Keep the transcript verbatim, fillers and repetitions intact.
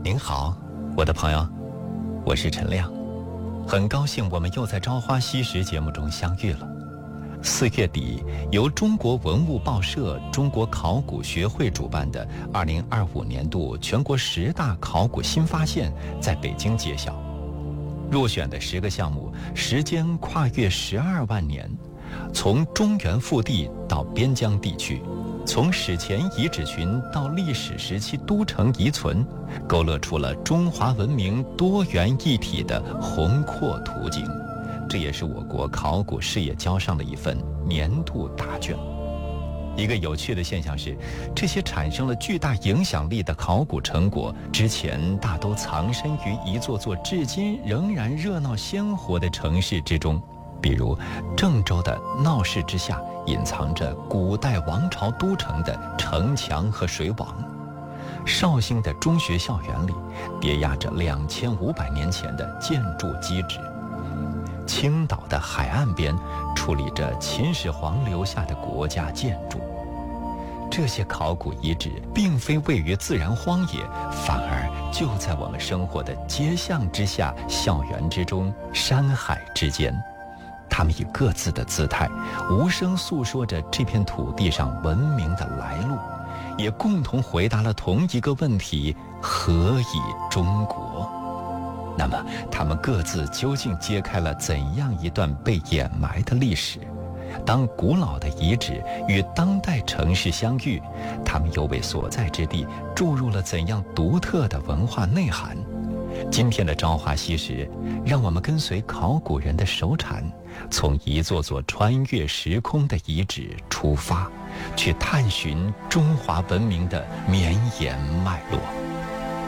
您好，我的朋友，我是陈亮，很高兴我们又在《朝花夕拾》节目中相遇了。四月底，由中国文物报社、中国考古学会主办的二零二五年度全国十大考古新发现在北京揭晓。入选的十个项目，时间跨越十二万年，从中原腹地到边疆地区，从史前遗址群到历史时期都城遗存，勾勒出了中华文明多元一体的宏阔图景。这也是我国考古事业交上的一份年度答卷。一个有趣的现象是，这些产生了巨大影响力的考古成果，之前大都藏身于一座座至今仍然热闹鲜活的城市之中。比如郑州的闹市之下隐藏着古代王朝都城的城墙和水网，绍兴的中学校园里叠压着两千五百年前的建筑基址，青岛的海岸边矗立着秦始皇留下的国家建筑。这些考古遗址并非位于自然荒野，反而就在我们生活的街巷之下、校园之中、山海之间。他们以各自的姿态，无声诉说着这片土地上文明的来路，也共同回答了同一个问题：何以中国？那么，他们各自究竟揭开了怎样一段被掩埋的历史？当古老的遗址与当代城市相遇，他们又为所在之地注入了怎样独特的文化内涵？今天的朝花夕拾，让我们跟随考古人的手铲，从一座座穿越时空的遗址出发，去探寻中华文明的绵延脉络。